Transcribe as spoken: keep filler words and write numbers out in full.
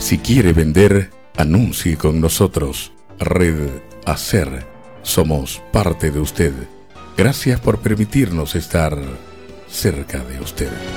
Si quiere vender, anuncie con nosotros. Red Hacer. Somos parte de usted. Gracias por permitirnos estar cerca de usted.